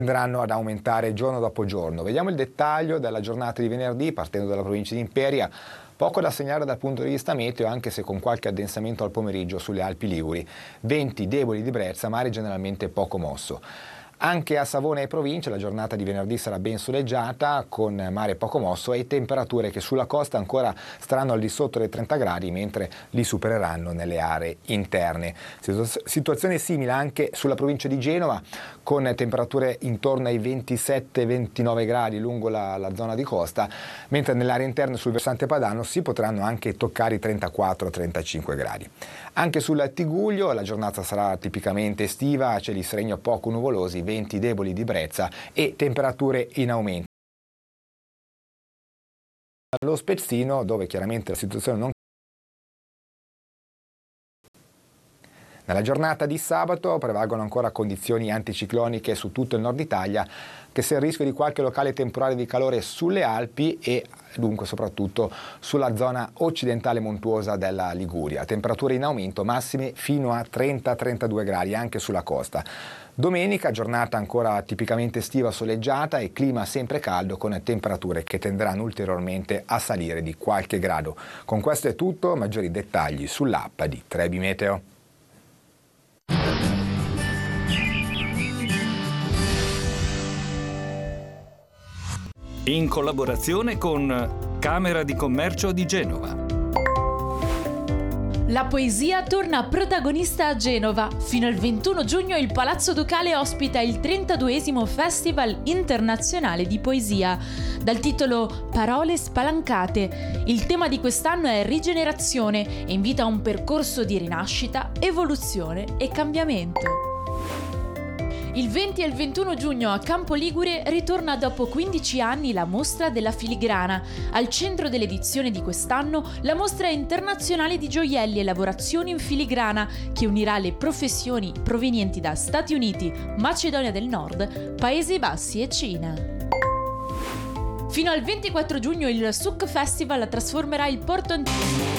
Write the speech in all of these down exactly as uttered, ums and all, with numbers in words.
Andranno ad aumentare giorno dopo giorno. Vediamo il dettaglio della giornata di venerdì partendo dalla provincia di Imperia. Poco da segnare dal punto di vista meteo, anche se con qualche addensamento al pomeriggio sulle Alpi Liguri. Venti deboli di brezza, mare generalmente poco mosso. Anche a Savona e provincia la giornata di venerdì sarà ben soleggiata, con mare poco mosso e temperature che sulla costa ancora staranno al di sotto dei trenta gradi, mentre li supereranno nelle aree interne. Situazione simile anche sulla provincia di Genova, con temperature intorno ai ventisette ventinove gradi lungo la, la zona di costa, mentre nelle aree interne sul versante padano si potranno anche toccare i trentaquattro trentacinque gradi. Anche sul Tiguglio la giornata sarà tipicamente estiva, cieli sereni o poco nuvolosi, venti deboli di brezza e temperature in aumento. Lo Spezzino, dove chiaramente la situazione non Nella giornata di sabato prevalgono ancora condizioni anticicloniche su tutto il nord Italia, che c'è il rischio di qualche locale temporale di calore sulle Alpi e dunque soprattutto sulla zona occidentale montuosa della Liguria. Temperature in aumento, massime fino a trenta trentadue gradi anche sulla costa. Domenica giornata ancora tipicamente estiva soleggiata e clima sempre caldo, con temperature che tenderanno ulteriormente a salire di qualche grado. Con questo è tutto, maggiori dettagli sull'app di Trebi Meteo. In collaborazione con Camera di Commercio di Genova. La poesia torna protagonista a Genova. Fino al ventuno giugno il Palazzo Ducale ospita il trentaduesimo Festival Internazionale di Poesia, dal titolo Parole spalancate. Il tema di quest'anno è rigenerazione e invita a un percorso di rinascita, evoluzione e cambiamento. Il venti e il ventuno giugno a Campo Ligure ritorna dopo quindici anni la Mostra della Filigrana. Al centro dell'edizione di quest'anno la Mostra internazionale di gioielli e lavorazioni in filigrana, che unirà le professioni provenienti da Stati Uniti, Macedonia del Nord, Paesi Bassi e Cina. Fino al ventiquattro giugno il S U C Festival trasformerà il porto antico.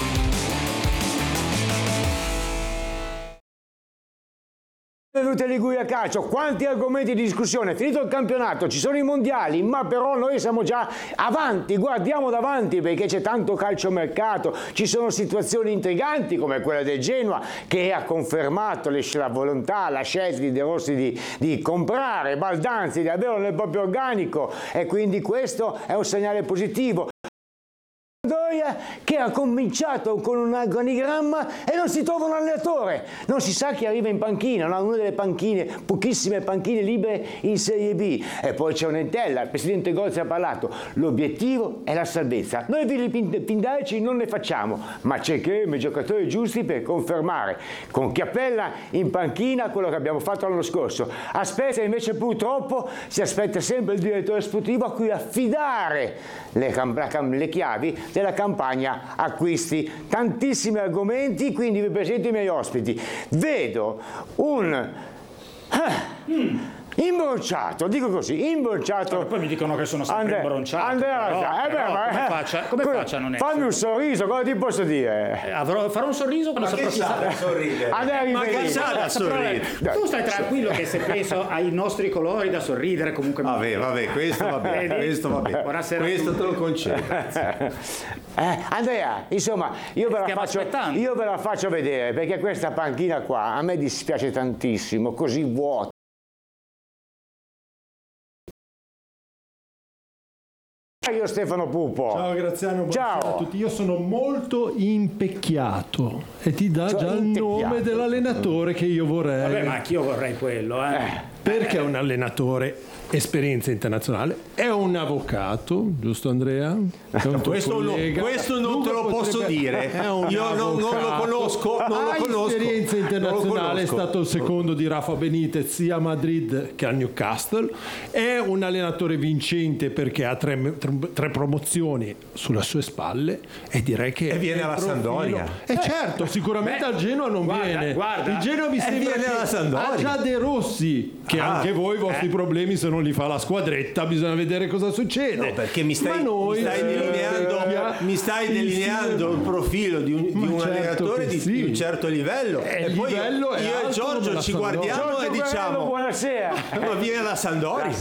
Benvenuti a Liguria Calcio, quanti argomenti di discussione, finito il campionato, ci sono i mondiali, ma però noi siamo già avanti, guardiamo davanti perché c'è tanto calciomercato, ci sono situazioni intriganti come quella del Genoa che ha confermato la volontà, la scelta di De Rossi di, di comprare Baldanzi, di averlo nel proprio organico e quindi questo è un segnale positivo. Che ha cominciato con un organigramma e non si trova un allenatore, non si sa chi arriva in panchina, no? Una delle panchine, pochissime panchine libere in Serie B, e poi c'è un'entella, il presidente Gozzi ha parlato, l'obiettivo è la salvezza, noi pindarici non ne facciamo, ma cercheremo i giocatori giusti per confermare con Chiappella in panchina quello che abbiamo fatto l'anno scorso. A Spezia invece purtroppo si aspetta sempre il direttore sportivo a cui affidare le, le chiavi della campagna acquisti. Tantissimi argomenti, quindi vi presento i miei ospiti. Vedo un mm. imbronciato, dico così, imbronciato. Poi mi dicono che sono sempre Andrea, imbronciato. Andrea, però, eh, però, beh, ma, come eh, faccia, come come, faccia a non fammi essere? un sorriso, cosa ti posso dire? Eh, avrò, farò un sorriso quando saprò chi sarà. sorridere. Andrea Ma che Ribery. sa da sorridere? Tu stai tranquillo che se penso ai nostri colori da sorridere comunque. Vabbè, vabbè, questo va bene, questo va bene. Buonasera. Questo te lo concedo. Eh, Andrea, insomma, io ve, la Stiamo faccio, aspettando. io ve la faccio vedere perché questa panchina qua a me dispiace tantissimo, così vuota. Io Stefano Pupo. Ciao Graziano, buonasera Ciao. a tutti. Io sono molto impecchiato e ti dà Cioè, già il intecchiato. nome dell'allenatore che io vorrei. Vabbè, ma anch'io vorrei quello, eh. Eh. Perché è un allenatore, esperienza internazionale, è un avvocato, giusto Andrea? È un tuo Questo, no, collega. questo non Dunque te lo posso potrebbe- dire. È un Io non, non lo avvocato. conosco, non Ha lo conosco. esperienza Non lo internazionale, è conosco. stato il secondo di Rafa Benitez sia a Madrid che a Newcastle. È un allenatore vincente perché ha tre, tre, tre promozioni sulle sue spalle e direi che E viene è il alla profilo- Sampdoria. E certo, sicuramente Beh, al Genoa non guarda, viene. guarda. Il Genoa mi E sembra viene alla che Sampdoria. ha già De Rossi, che Ah, anche voi i vostri eh. problemi se non li fa la squadretta bisogna vedere cosa succede. No, perché mi stai, Ma noi, mi stai eh, delineando, mi stai sì, delineando sì. il profilo di un, di Ma un certo allenatore che di, sì. di un certo livello. Eh, e il poi livello io, è io e alto come Giorgio la ci Sampdoria. guardiamo Giorgio e Guerrero, diciamo: buonasera. ma viene la Sampdoria.